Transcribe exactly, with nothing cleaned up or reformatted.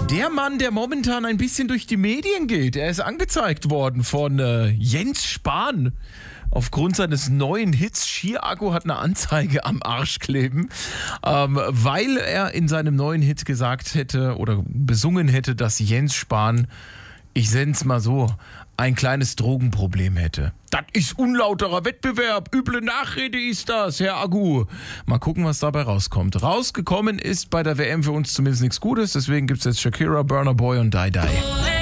Der Mann, der momentan ein bisschen durch die Medien geht, er ist angezeigt worden von äh, Jens Spahn. Aufgrund seines neuen Hits Ski-Akku hat eine Anzeige am Arsch kleben, ähm, weil er in seinem neuen Hit gesagt hätte oder besungen hätte, dass Jens Spahn, ich send's mal so, ein kleines Drogenproblem hätte. Das ist unlauterer Wettbewerb, üble Nachrede ist das, Herr Agu. Mal gucken, was dabei rauskommt. Rausgekommen ist bei der W M für uns zumindest nichts Gutes, deswegen gibt's jetzt Shakira, Burna Boy und Die Die.